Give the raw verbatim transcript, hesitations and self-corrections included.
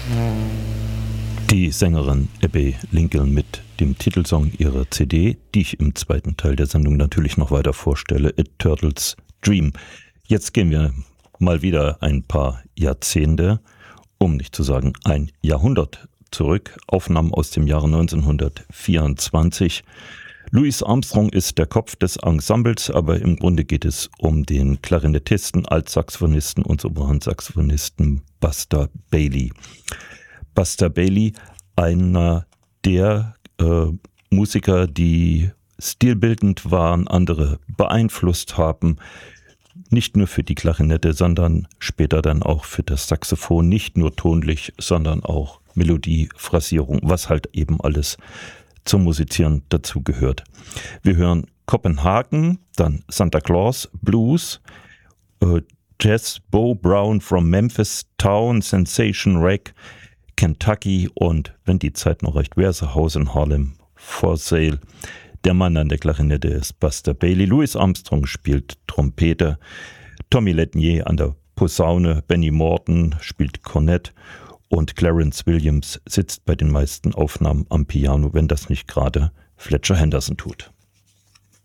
Die Sängerin Abbey Lincoln mit dem Titelsong ihrer C D, die ich im zweiten Teil der Sendung natürlich noch weiter vorstelle, A Turtle's Dream. Jetzt gehen wir mal wieder ein paar Jahrzehnte, um nicht zu sagen ein Jahrhundert zurück. Aufnahmen aus dem Jahre neunzehnhundertvierundzwanzig. Louis Armstrong ist der Kopf des Ensembles, aber im Grunde geht es um den Klarinettisten, Altsaxophonisten und Sopransaxophonisten Buster Bailey. Buster Bailey, einer der äh, Musiker, die stilbildend waren, andere beeinflusst haben, nicht nur für die Klarinette, sondern später dann auch für das Saxophon, nicht nur tonlich, sondern auch Melodie, Phrasierung, was halt eben alles zum Musizieren dazu gehört. Wir hören Kopenhagen, dann Santa Claus Blues, äh, Jazz, Bo Brown from Memphis Town, Sensation Rag, Kentucky und, wenn die Zeit noch reicht, Where's a House in Harlem for Sale. Der Mann an der Klarinette ist Buster Bailey. Louis Armstrong spielt Trompete. Tommy Letnier an der Posaune. Benny Morton spielt Kornett. Und Clarence Williams sitzt bei den meisten Aufnahmen am Piano, wenn das nicht gerade Fletcher Henderson tut.